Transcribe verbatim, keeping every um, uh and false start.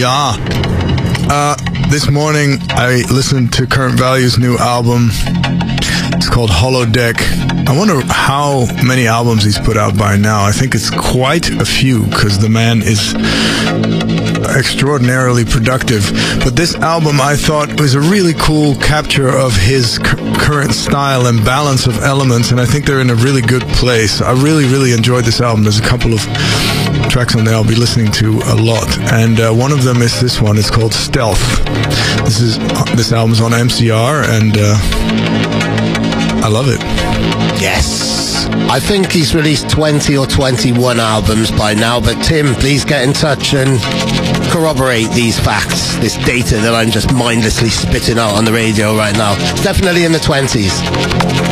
Yeah. Uh, this morning I listened to Current Value's new album. It's called Holodeck. I wonder how many albums he's put out by now. I think it's quite a few, because the man is extraordinarily productive. But this album, I thought, was a really cool capture of his c- current style and balance of elements, and I think they're in a really good place. I really, really enjoyed this album. There's a couple of tracks on there I'll be listening to a lot, and uh, one of them is this one. It's called Stealth. This is this album's on M C R, and uh, I love it. Yes. I think he's released twenty or twenty-one albums by now, but Tim, please get in touch and corroborate these facts, this data that I'm just mindlessly spitting out on the radio right now. It's definitely in the twenties.